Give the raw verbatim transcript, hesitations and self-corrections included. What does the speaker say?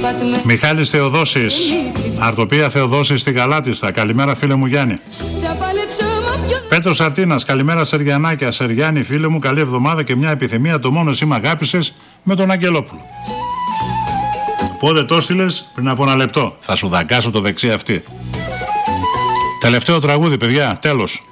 Μιχάλης Θεοδόσης, Αρτοπία Θεοδόσης στη Γαλάτιστα. Καλημέρα φίλε μου Γιάννη. Πέτρος Αρτίνας, καλημέρα Σεργιανάκια. Σεργιάννη φίλε μου, καλή εβδομάδα και μια επιθυμία, το μόνο εσύ μ' αγάπησες, με τον Αγγελόπουλο. Πότε το στείλες? Πριν από ένα λεπτό. Θα σου δαγκάσω το δεξί αυτή. Τελευταίο τραγούδι παιδιά, τέλος.